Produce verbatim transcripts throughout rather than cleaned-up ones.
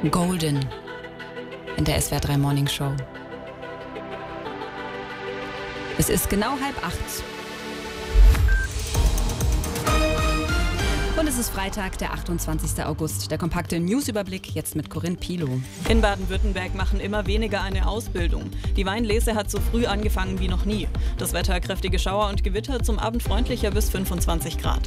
Golden in der S W R drei Morning Show. Es ist genau halb acht. Und es ist Freitag, der achtundzwanzigster August. Der kompakte Newsüberblick jetzt mit Corinne Pilow. In Baden-Württemberg machen immer weniger eine Ausbildung. Die Weinlese hat so früh angefangen wie noch nie. Das Wetter kräftige Schauer und Gewitter, zum Abend freundlicher bis fünfundzwanzig Grad.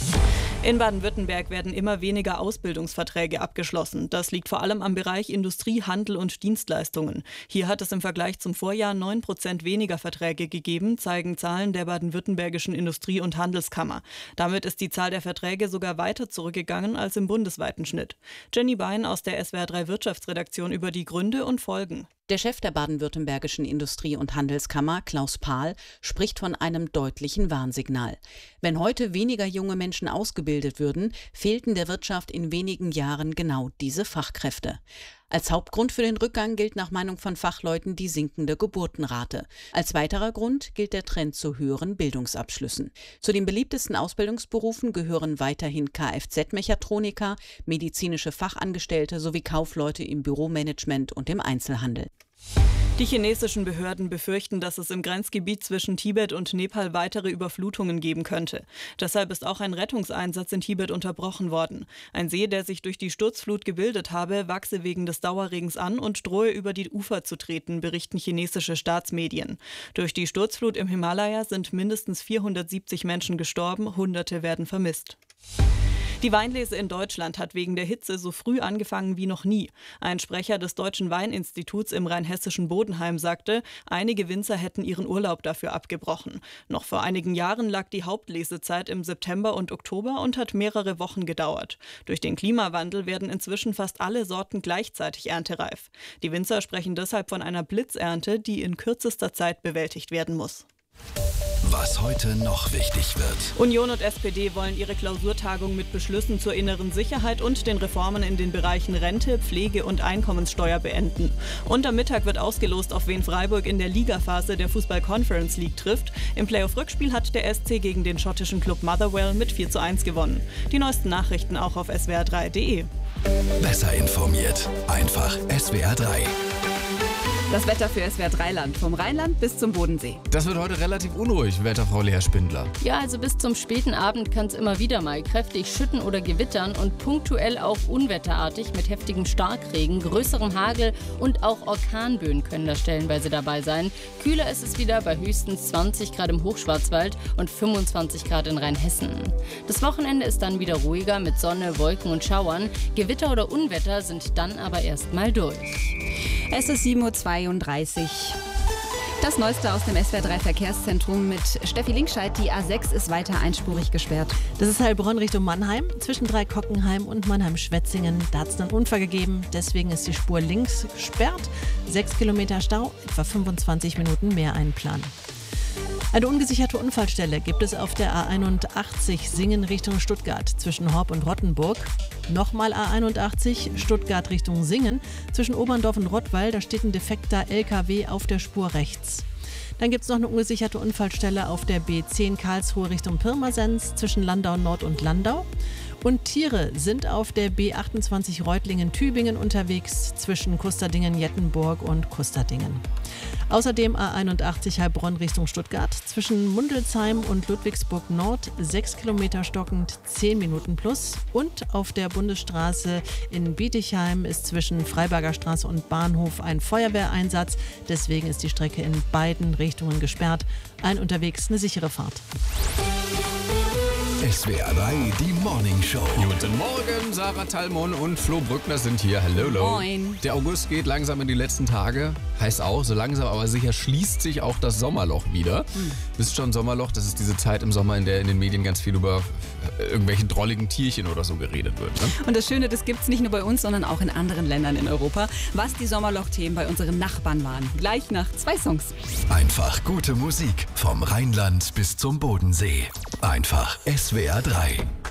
In Baden-Württemberg werden immer weniger Ausbildungsverträge abgeschlossen. Das liegt vor allem am Bereich Industrie, Handel und Dienstleistungen. Hier hat es im Vergleich zum Vorjahr neun Prozent weniger Verträge gegeben, zeigen Zahlen der baden-württembergischen Industrie- und Handelskammer. Damit ist die Zahl der Verträge sogar weiter zurückgegangen als im bundesweiten Schnitt. Jenny Bein aus der S W R drei Wirtschaftsredaktion über die Gründe und Folgen. Der Chef der baden-württembergischen Industrie- und Handelskammer, Klaus Pahl, spricht von einem deutlichen Warnsignal. Wenn heute weniger junge Menschen ausgebildet würden, fehlten der Wirtschaft in wenigen Jahren genau diese Fachkräfte. Als Hauptgrund für den Rückgang gilt nach Meinung von Fachleuten die sinkende Geburtenrate. Als weiterer Grund gilt der Trend zu höheren Bildungsabschlüssen. Zu den beliebtesten Ausbildungsberufen gehören weiterhin Kfz-Mechatroniker, medizinische Fachangestellte sowie Kaufleute im Büromanagement und im Einzelhandel. Die chinesischen Behörden befürchten, dass es im Grenzgebiet zwischen Tibet und Nepal weitere Überflutungen geben könnte. Deshalb ist auch ein Rettungseinsatz in Tibet unterbrochen worden. Ein See, der sich durch die Sturzflut gebildet habe, wachse wegen des Dauerregens an und drohe über die Ufer zu treten, berichten chinesische Staatsmedien. Durch die Sturzflut im Himalaya sind mindestens vierhundertsiebzig Menschen gestorben, Hunderte werden vermisst. Die Weinlese in Deutschland hat wegen der Hitze so früh angefangen wie noch nie. Ein Sprecher des Deutschen Weininstituts im rheinhessischen Bodenheim sagte, einige Winzer hätten ihren Urlaub dafür abgebrochen. Noch vor einigen Jahren lag die Hauptlesezeit im September und Oktober und hat mehrere Wochen gedauert. Durch den Klimawandel werden inzwischen fast alle Sorten gleichzeitig erntereif. Die Winzer sprechen deshalb von einer Blitzernte, die in kürzester Zeit bewältigt werden muss. Was heute noch wichtig wird. Union und S P D wollen ihre Klausurtagung mit Beschlüssen zur inneren Sicherheit und den Reformen in den Bereichen Rente, Pflege und Einkommenssteuer beenden. Und am Mittag wird ausgelost, auf wen Freiburg in der Ligaphase der Fußball-Conference League trifft. Im Playoff-Rückspiel hat der S C gegen den schottischen Club Motherwell mit vier zu eins gewonnen. Die neuesten Nachrichten auch auf S W R drei punkt de. Besser informiert. Einfach S W R drei. Das Wetter für S W R drei Land, vom Rheinland bis zum Bodensee. Das wird heute relativ unruhig, Wetterfrau Lea Spindler. Ja, also bis zum späten Abend kann es immer wieder mal kräftig schütten oder gewittern und punktuell auch unwetterartig mit heftigem Starkregen, größerem Hagel und auch Orkanböen können da stellenweise dabei sein. Kühler ist es wieder bei höchstens zwanzig Grad im Hochschwarzwald und fünfundzwanzig Grad in Rheinhessen. Das Wochenende ist dann wieder ruhiger mit Sonne, Wolken und Schauern. Gewitter oder Unwetter sind dann aber erst mal durch. Es ist sieben Uhr zweiunddreißig. Das Neueste aus dem S W R drei Verkehrszentrum mit Steffi Linkscheid. Die A sechs ist weiter einspurig gesperrt. Das ist Heilbronn Richtung Mannheim, zwischen Dreikockenheim und Mannheim-Schwetzingen. Da hat es einen Unfall gegeben, deswegen ist die Spur links gesperrt. Sechs Kilometer Stau, etwa fünfundzwanzig Minuten mehr einplanen. Eine ungesicherte Unfallstelle gibt es auf der A einundachtzig Singen Richtung Stuttgart zwischen Horb und Rottenburg. Nochmal A einundachtzig Stuttgart Richtung Singen zwischen Oberndorf und Rottweil. Da steht ein defekter L K W auf der Spur rechts. Dann gibt es noch eine ungesicherte Unfallstelle auf der B zehn Karlsruhe Richtung Pirmasens zwischen Landau Nord und Landau. Und Tiere sind auf der B achtundzwanzig Reutlingen-Tübingen unterwegs zwischen Kusterdingen-Jettenburg und Kusterdingen. Außerdem A einundachtzig Heilbronn Richtung Stuttgart zwischen Mundelsheim und Ludwigsburg Nord sechs Kilometer stockend, zehn Minuten plus. Und auf der Bundesstraße in Bietigheim ist zwischen Freiberger Straße und Bahnhof ein Feuerwehreinsatz. Deswegen ist die Strecke in beiden Richtungen gesperrt. Ein unterwegs eine sichere Fahrt. S W R drei, die Morning Show. Guten Morgen, Sarah Tallmann und Flo Brückner sind hier. Hallo, hallo. Moin. Der August geht langsam in die letzten Tage. Heißt auch, so langsam aber sicher schließt sich auch das Sommerloch wieder. Hm. Wisst schon, Sommerloch, das ist diese Zeit im Sommer, in der in den Medien ganz viel über irgendwelchen drolligen Tierchen oder so geredet wird. Ne? Und das Schöne, das gibt's nicht nur bei uns, sondern auch in anderen Ländern in Europa. Was die Sommerloch-Themen bei unseren Nachbarn waren. Gleich nach zwei Songs. Einfach gute Musik vom Rheinland bis zum Bodensee. Einfach S W R drei.